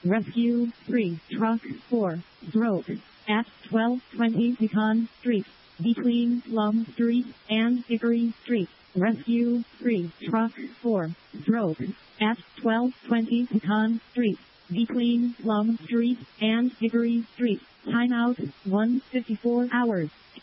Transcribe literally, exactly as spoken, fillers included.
Rescue three, Truck four, Stroke, at twelve twenty Pecan Street, between Plum Street and Hickory Street. Rescue three, Truck four, Stroke, at twelve twenty Pecan Street, between Plum Street and Hickory Street. Timeout, one fifty-four hours.